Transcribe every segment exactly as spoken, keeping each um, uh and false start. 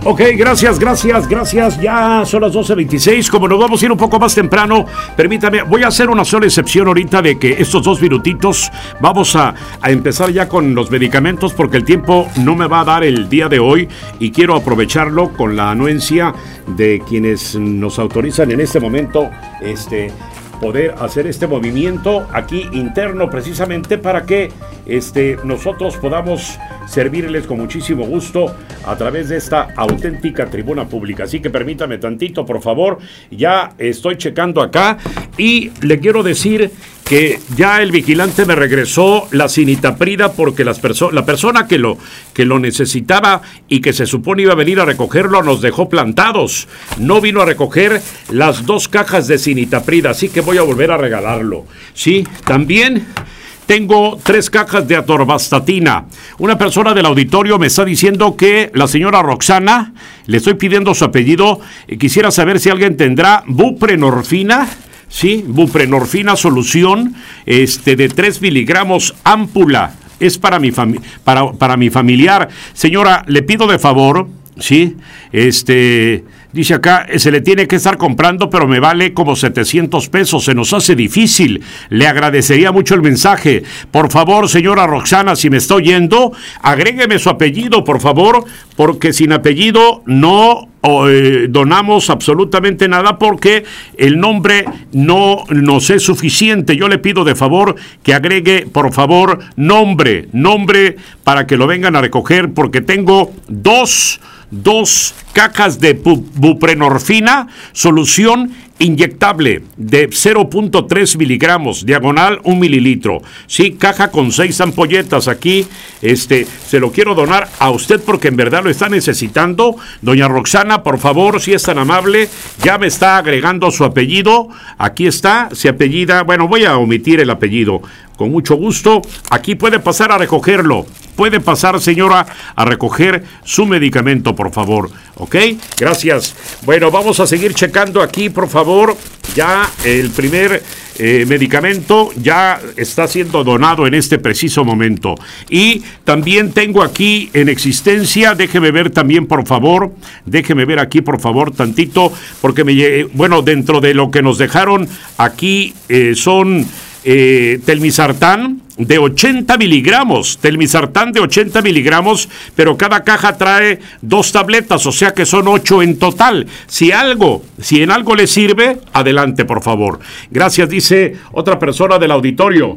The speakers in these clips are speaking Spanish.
Ok, gracias, gracias, gracias. Ya son las doce veintiséis. Como nos vamos a ir un poco más temprano, permítame, voy a hacer una sola excepción ahorita de que estos dos minutitos vamos a, a empezar ya con los medicamentos porque el tiempo no me va a dar el día de hoy y quiero aprovecharlo con la anuencia de quienes nos autorizan en este momento este poder hacer este movimiento aquí interno precisamente para que este, nosotros podamos servirles con muchísimo gusto a través de esta auténtica tribuna pública. Así que permítame tantito, por favor. Ya estoy checando acá y le quiero decir que ya el vigilante me regresó la cinitaprida porque las perso- la persona que lo, que lo necesitaba y que se supone iba a venir a recogerlo nos dejó plantados. No vino a recoger las dos cajas de cinitaprida, así que voy a volver a regalarlo. Sí, también tengo tres cajas de atorvastatina. Una persona del auditorio me está diciendo que la señora Roxana, le estoy pidiendo su apellido, eh, quisiera saber si alguien tendrá buprenorfina. Sí, buprenorfina solución este, de tres miligramos ámpula. Es para mi, fami- para, para mi familiar. Señora, le pido de favor, sí, este... Dice acá, se le tiene que estar comprando, pero me vale como setecientos pesos. Se nos hace difícil. Le agradecería mucho el mensaje. Por favor, señora Roxana, si me está oyendo, agrégueme su apellido, por favor, porque sin apellido no eh, donamos absolutamente nada, porque el nombre no nos es suficiente. Yo le pido de favor que agregue, por favor, nombre, nombre para que lo vengan a recoger, porque tengo dos... dos cajas de bu- buprenorfina, solución inyectable de cero punto tres miligramos, diagonal un mililitro. Sí, caja con seis ampolletas aquí. Este, se lo quiero donar a usted porque en verdad lo está necesitando. Doña Roxana, por favor, si es tan amable, ya me está agregando su apellido. Aquí está, se apellida, bueno, voy a omitir el apellido. Con mucho gusto, aquí puede pasar a recogerlo. Puede pasar, señora, a recoger su medicamento, por favor. ¿Ok? Gracias. Bueno, vamos a seguir checando aquí, por favor. Ya el primer eh, medicamento ya está siendo donado en este preciso momento. Y también tengo aquí en existencia, déjeme ver también, por favor. Déjeme ver aquí, por favor, tantito. Porque, me bueno, dentro de lo que nos dejaron aquí eh, son... Eh, telmisartán de ochenta miligramos, telmisartán de ochenta miligramos, pero cada caja trae dos tabletas, o sea que son ocho en total. Si algo, si en algo le sirve, adelante, por favor. Gracias, dice otra persona del auditorio.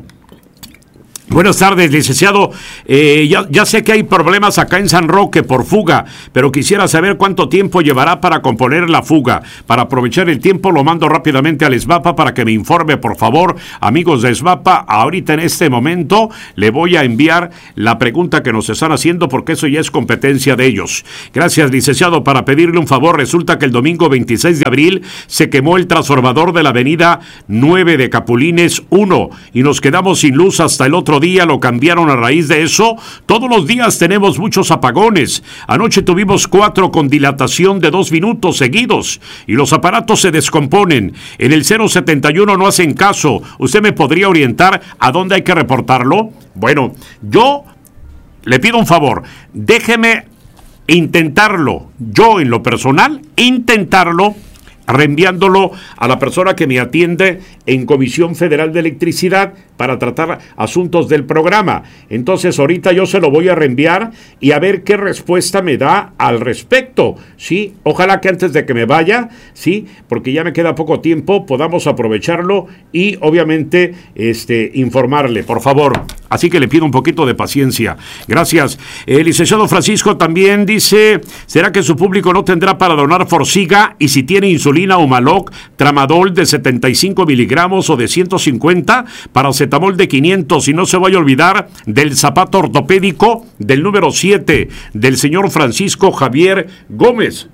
Buenas tardes, licenciado. Eh, ya, ya sé que hay problemas acá en San Roque por fuga, pero quisiera saber cuánto tiempo llevará para componer la fuga. Para aprovechar el tiempo, lo mando rápidamente al SBAPA para que me informe, por favor. Amigos de SBAPA, ahorita en este momento le voy a enviar la pregunta que nos están haciendo porque eso ya es competencia de ellos. Gracias, licenciado. Para pedirle un favor, resulta que el domingo veintiséis de abril se quemó el transformador de la avenida nueve de Capulines uno y nos quedamos sin luz hasta el otro día, lo cambiaron a raíz de eso. Todos los días tenemos muchos apagones. Anoche tuvimos cuatro con dilatación de dos minutos seguidos y los aparatos se descomponen. En el cero setenta y uno no hacen caso. ¿Usted me podría orientar a dónde hay que reportarlo? Bueno, yo le pido un favor. Déjeme intentarlo. Yo en lo personal, intentarlo reenviándolo a la persona que me atiende en Comisión Federal de Electricidad para tratar asuntos del programa. Entonces ahorita yo se lo voy a reenviar y a ver qué respuesta me da al respecto, ¿sí? Ojalá que antes de que me vaya, ¿sí? Porque ya me queda poco tiempo, podamos aprovecharlo y obviamente este, informarle, por favor. Así que le pido un poquito de paciencia. Gracias. El licenciado Francisco también dice, ¿será que su público no tendrá para donar Forxiga? Y si tiene insulina o Maloc, Tramadol de setenta y cinco miligramos o de ciento cincuenta, paracetamol de quinientos, y no se vaya a olvidar del zapato ortopédico del número siete del señor Francisco Javier Gómez.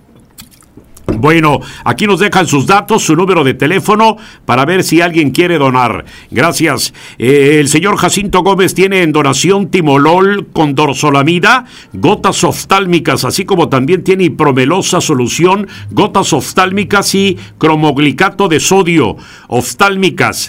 Bueno, aquí nos dejan sus datos, su número de teléfono para ver si alguien quiere donar. Gracias. Eh, el señor Jacinto Gómez tiene en donación timolol con dorsolamida, gotas oftálmicas, así como también tiene hipromelosa solución, gotas oftálmicas y cromoglicato de sodio, oftálmicas.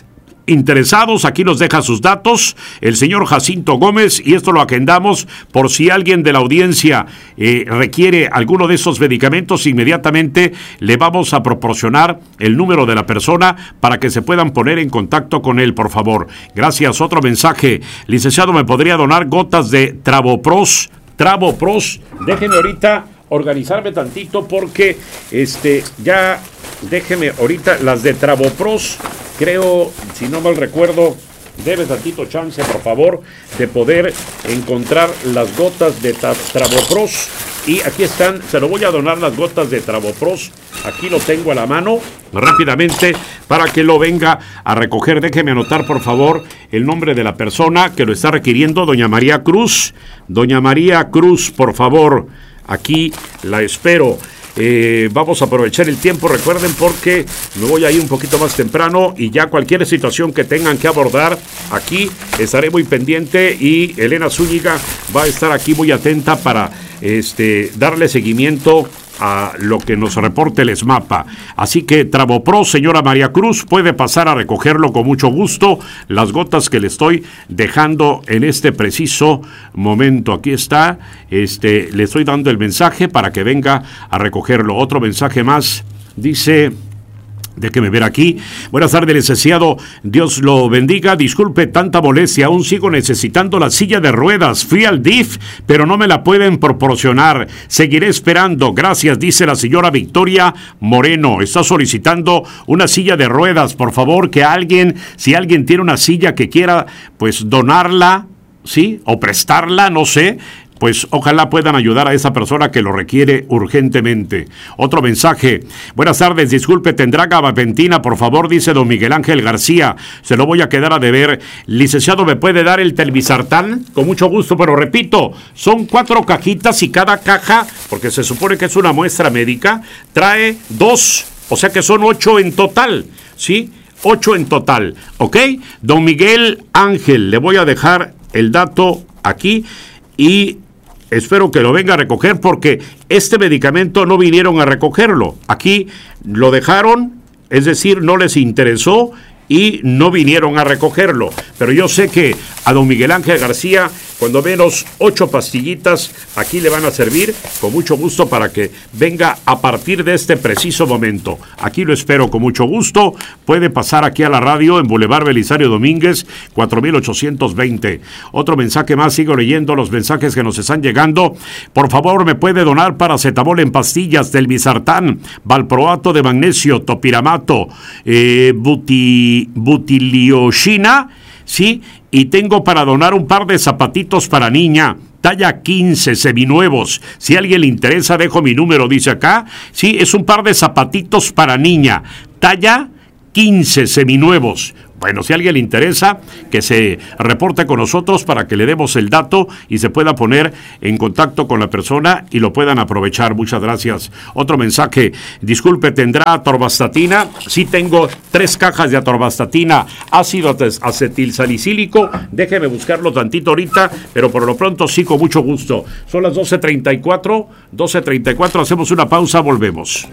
interesados, aquí nos deja sus datos el señor Jacinto Gómez, y esto lo agendamos por si alguien de la audiencia eh, requiere alguno de esos medicamentos. Inmediatamente le vamos a proporcionar el número de la persona para que se puedan poner en contacto con él, por favor. Gracias. Otro mensaje: licenciado, ¿me podría donar gotas de Trabopros? Trabopros, déjeme ahorita organizarme tantito porque este ya déjeme ahorita las de Trabopros, creo, si no mal recuerdo, debe tantito chance, por favor, de poder encontrar las gotas de Trabopros. Y aquí están, se lo voy a donar, las gotas de Trabopros. Aquí lo tengo a la mano, rápidamente, para que lo venga a recoger. Déjeme anotar, por favor, el nombre de la persona que lo está requiriendo, doña María Cruz. Doña María Cruz, por favor, aquí la espero. Eh, vamos a aprovechar el tiempo, recuerden, porque me voy a ir un poquito más temprano y ya cualquier situación que tengan que abordar, aquí estaré muy pendiente y Elena Zúñiga va a estar aquí muy atenta para este, darle seguimiento a lo que nos reporte el ESMAPA. Así que Trabopros, señora María Cruz, puede pasar a recogerlo con mucho gusto, las gotas que le estoy dejando en este preciso momento. Aquí está, este, le estoy dando el mensaje para que venga a recogerlo. Otro mensaje más, dice... Déjeme ver aquí. Buenas tardes, licenciado. Dios lo bendiga. Disculpe tanta molestia. Aún sigo necesitando la silla de ruedas. Fui al D I F, pero no me la pueden proporcionar. Seguiré esperando. Gracias, dice la señora Victoria Moreno. Está solicitando una silla de ruedas. Por favor, que alguien, si alguien tiene una silla que quiera, pues donarla, ¿sí? O prestarla, no sé. Pues ojalá puedan ayudar a esa persona que lo requiere urgentemente. Otro mensaje. Buenas tardes, disculpe, ¿tendrá gabapentina, por favor? Dice don Miguel Ángel García. Se lo voy a quedar a deber. Licenciado, ¿me puede dar el Telmisartán? Con mucho gusto, pero repito, son cuatro cajitas y cada caja, porque se supone que es una muestra médica, trae dos, o sea que son ocho en total, ¿sí? Ocho en total, ¿ok? Don Miguel Ángel, le voy a dejar el dato aquí y... espero que lo venga a recoger porque este medicamento no vinieron a recogerlo. Aquí lo dejaron, es decir, no les interesó y no vinieron a recogerlo. Pero yo sé que a don Miguel Ángel García, cuando menos ocho pastillitas, aquí le van a servir con mucho gusto para que venga a partir de este preciso momento. Aquí lo espero con mucho gusto. Puede pasar aquí a la radio en Boulevard Belisario Domínguez, cuatro mil ochocientos veinte. Otro mensaje más, sigo leyendo los mensajes que nos están llegando. Por favor, me puede donar paracetamol en pastillas, Telmisartán, valproato de magnesio, topiramato, eh, buti, butilioxina, ¿sí? Y tengo para donar un par de zapatitos para niña, talla quince, seminuevos. Si a alguien le interesa, dejo mi número, dice acá. Sí, es un par de zapatitos para niña, talla quince, seminuevos. Bueno, si a alguien le interesa, que se reporte con nosotros para que le demos el dato y se pueda poner en contacto con la persona y lo puedan aprovechar. Muchas gracias. Otro mensaje. Disculpe, ¿tendrá atorvastatina? Sí, tengo tres cajas de atorvastatina, ácido acetilsalicílico. Déjeme buscarlo tantito ahorita, pero por lo pronto sí, con mucho gusto. Son las doce treinta y cuatro. doce treinta y cuatro, hacemos una pausa, volvemos.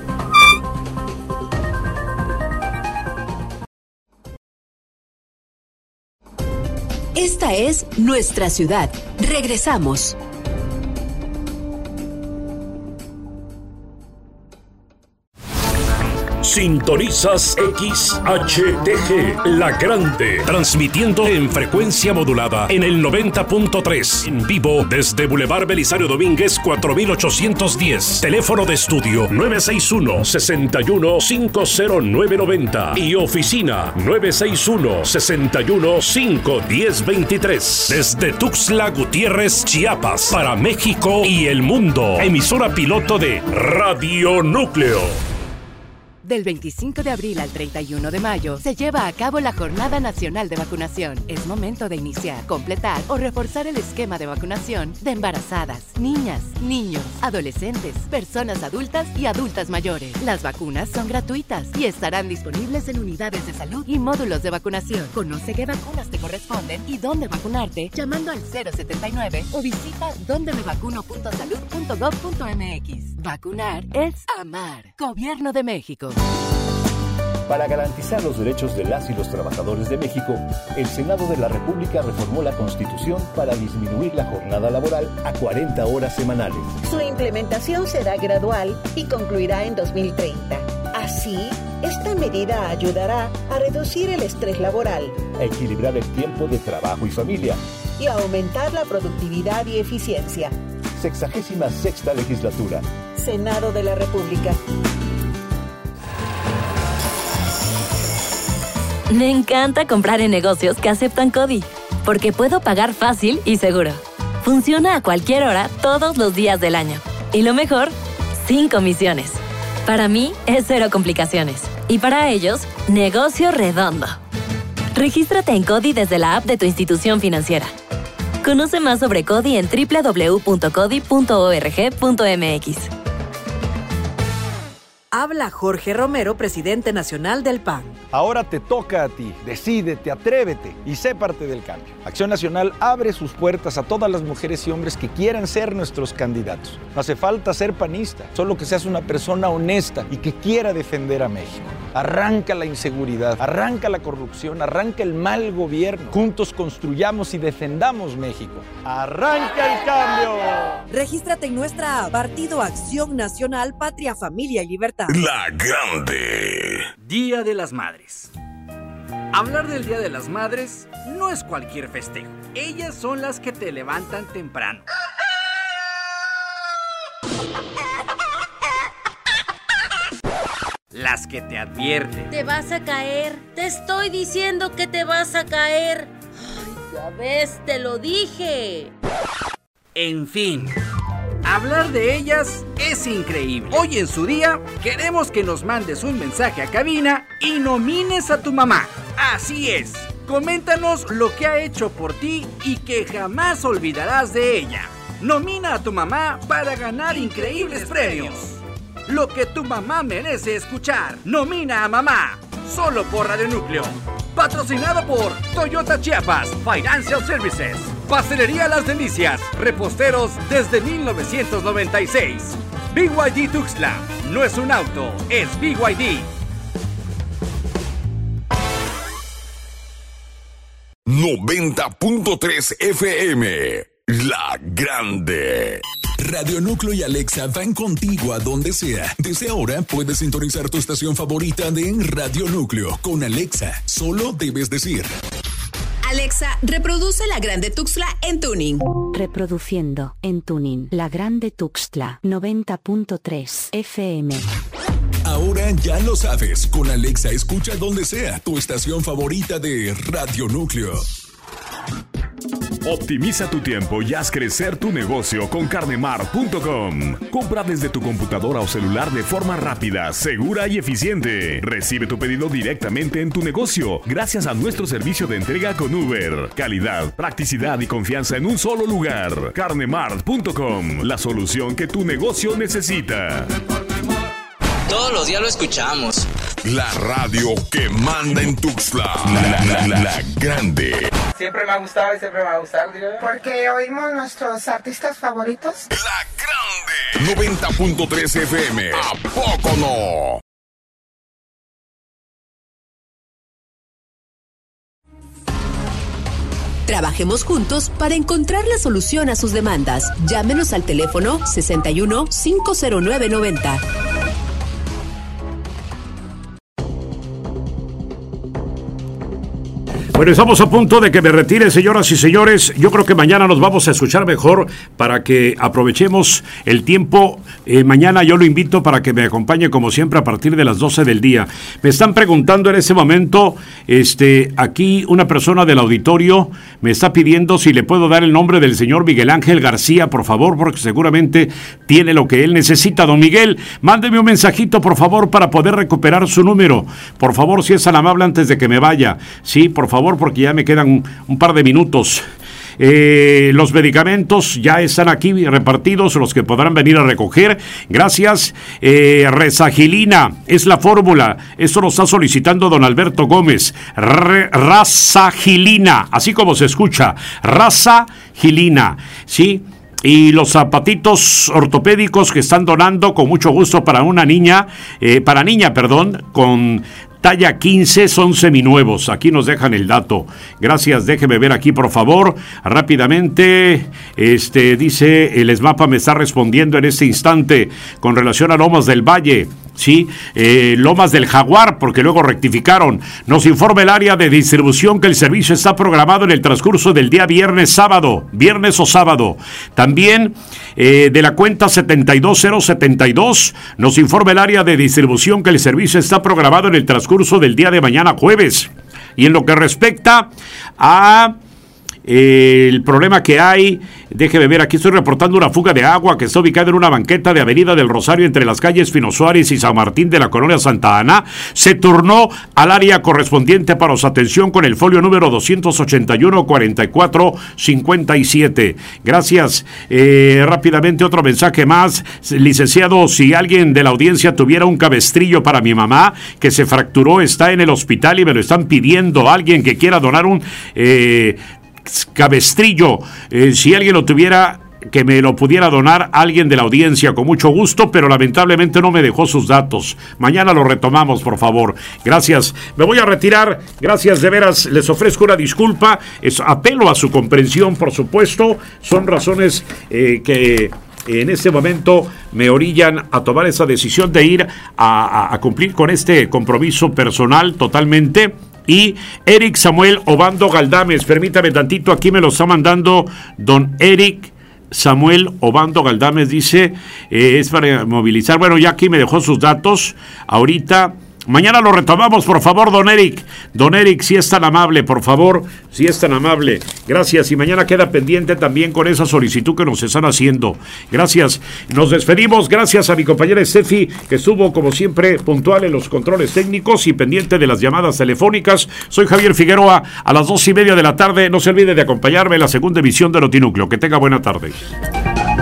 Esta es nuestra ciudad. Regresamos. Sintonizas X H T G, La Grande, transmitiendo en frecuencia modulada en el noventa punto tres, en vivo desde Boulevard Belisario Domínguez cuatro mil ochocientos diez. Teléfono de estudio nueve seis uno, seis uno cinco cero nueve nueve cero y oficina nueve seis uno, seis uno cinco uno cero dos tres. Desde Tuxtla Gutiérrez, Chiapas, para México y el mundo. Emisora piloto de Radio Núcleo. Del veinticinco de abril al treinta y uno de mayo se lleva a cabo la Jornada Nacional de Vacunación. Es momento de iniciar, completar o reforzar el esquema de vacunación de embarazadas, niñas, niños, adolescentes, personas adultas y adultas mayores. Las vacunas son gratuitas y estarán disponibles en unidades de salud y módulos de vacunación. Conoce qué vacunas te corresponden y dónde vacunarte llamando al cero setenta y nueve o visita donde me vacuno punto salud punto gov punto m x. Vacunar es amar. Gobierno de México. Para garantizar los derechos de las y los trabajadores de México, el Senado de la República reformó la Constitución para disminuir la jornada laboral a cuarenta horas semanales. Su implementación será gradual y concluirá en dos mil treinta. Así, esta medida ayudará a reducir el estrés laboral, a equilibrar el tiempo de trabajo y familia y a aumentar la productividad y eficiencia. Sexagésima sexta legislatura. Senado de la República. Me encanta comprar en negocios que aceptan CODI, porque puedo pagar fácil y seguro. Funciona a cualquier hora, todos los días del año. Y lo mejor, sin comisiones. Para mí, es cero complicaciones. Y para ellos, negocio redondo. Regístrate en CODI desde la app de tu institución financiera. Conoce más sobre CODI en doble u doble u doble u punto codi punto org punto m x. Habla Jorge Romero, presidente nacional del P A N. Ahora te toca a ti. Decídete, atrévete y sé parte del cambio. Acción Nacional abre sus puertas a todas las mujeres y hombres que quieran ser nuestros candidatos. No hace falta ser panista, solo que seas una persona honesta y que quiera defender a México. Arranca la inseguridad, arranca la corrupción, arranca el mal gobierno. Juntos construyamos y defendamos México. ¡Arranca el cambio! Regístrate en nuestra app, Partido Acción Nacional, Patria, Familia y Libertad. La Grande. Día de las Madres. Hablar del Día de las Madres no es cualquier festejo. Ellas son las que te levantan temprano. Las que te advierten. Te vas a caer. Te estoy diciendo que te vas a caer. Ay, ya ves, te lo dije. En fin, hablar de ellas es increíble. Hoy en su día, queremos que nos mandes un mensaje a cabina y nomines a tu mamá. Así es. Coméntanos lo que ha hecho por ti y que jamás olvidarás de ella. Nomina a tu mamá para ganar increíbles premios. Lo que tu mamá merece escuchar. Nomina a mamá. Solo por Radio Núcleo. Patrocinado por Toyota Chiapas Financial Services. Pastelería Las Delicias. Reposteros desde mil novecientos noventa y seis. B Y D Tuxtla. No es un auto, es B Y D. noventa punto tres F M. La Grande. Radio Núcleo y Alexa van contigo a donde sea. Desde ahora puedes sintonizar tu estación favorita de Radio Núcleo. Con Alexa, solo debes decir: Alexa, reproduce La Grande Tuxtla en tuning. Reproduciendo en tuning La Grande Tuxtla noventa punto tres F M. Ahora ya lo sabes. Con Alexa escucha donde sea tu estación favorita de Radio Núcleo. Optimiza tu tiempo y haz crecer tu negocio con carnemart punto com. Compra desde tu computadora o celular de forma rápida, segura y eficiente. Recibe tu pedido directamente en tu negocio gracias a nuestro servicio de entrega con Uber. Calidad, practicidad y confianza en un solo lugar. carnemart punto com, la solución que tu negocio necesita. Todos los días lo escuchamos. La radio que manda en Tuxtla. La, la, la, la Grande. Siempre me ha gustado y siempre me va a gustar, digo. Porque oímos nuestros artistas favoritos. La Grande. noventa punto tres F M. ¿A poco no? Trabajemos juntos para encontrar la solución a sus demandas. Llámenos al teléfono sesenta y uno, cinco cero nueve, noventa. Bueno, estamos a punto de que me retire, señoras y señores. Yo creo que mañana nos vamos a escuchar mejor para que aprovechemos el tiempo. Eh, mañana yo lo invito para que me acompañe como siempre a partir de las doce del día. Me están preguntando en ese momento, este, aquí una persona del auditorio me está pidiendo si le puedo dar el nombre del señor Miguel Ángel García, por favor, porque seguramente tiene lo que él necesita. Don Miguel, mándeme un mensajito, por favor, para poder recuperar su número. Por favor, si es tan amable antes de que me vaya. Sí, por favor, porque ya me quedan un, un par de minutos. Eh, los medicamentos ya están aquí repartidos, los que podrán venir a recoger. Gracias. eh, Resagilina es la fórmula. Esto lo está solicitando don Alberto Gómez. Re, Rasagilina, así como se escucha. Rasagilina, ¿sí? Y los zapatitos ortopédicos que están donando con mucho gusto para una niña, eh, para niña, perdón, con talla quince, son seminuevos. Aquí nos dejan el dato. Gracias, déjeme ver aquí, por favor, rápidamente. Este, dice, el ESMAPA me está respondiendo en este instante con relación a Lomas del Valle. Sí, eh, Lomas del Jaguar, porque luego rectificaron. Nos informa el área de distribución que el servicio está programado en el transcurso del día viernes, sábado, viernes o sábado. También eh, de la cuenta setenta y dos cero setenta y dos, nos informa el área de distribución que el servicio está programado en el transcurso del día de mañana, jueves. Y en lo que respecta a Eh, el problema que hay, déjeme ver, aquí estoy reportando una fuga de agua que está ubicada en una banqueta de Avenida del Rosario entre las calles Pino Suárez y San Martín de la colonia Santa Ana. Se turnó al área correspondiente para su atención con el folio número doscientos ochenta y uno, cuarenta y cuatro, cincuenta y siete. Gracias. Eh, rápidamente otro mensaje más. Licenciado, si alguien de la audiencia tuviera un cabestrillo para mi mamá que se fracturó, está en el hospital y me lo están pidiendo. Alguien que quiera donar un eh, cabestrillo, eh, si alguien lo tuviera, que me lo pudiera donar alguien de la audiencia, con mucho gusto, pero lamentablemente no me dejó sus datos. Mañana lo retomamos, por favor. Gracias. Me voy a retirar. Gracias, de veras. Les ofrezco una disculpa. Es, apelo a su comprensión, por supuesto. Son razones eh, que en este momento me orillan a tomar esa decisión de ir a, a, a cumplir con este compromiso personal totalmente. Y Eric Samuel Obando Galdames, permítame tantito, aquí me lo está mandando don Eric Samuel Obando Galdames, dice, eh, es para movilizar, bueno, ya aquí me dejó sus datos, ahorita, mañana lo retomamos, por favor, don Eric, don Eric, si es tan amable, por favor, si es tan amable, gracias, y mañana queda pendiente también con esa solicitud que nos están haciendo, gracias, nos despedimos, gracias a mi compañera Estefi, que estuvo como siempre puntual en los controles técnicos y pendiente de las llamadas telefónicas. Soy Javier Figueroa, a las dos y media de la tarde, no se olvide de acompañarme en la segunda emisión de Notinúcleo, que tenga buena tarde.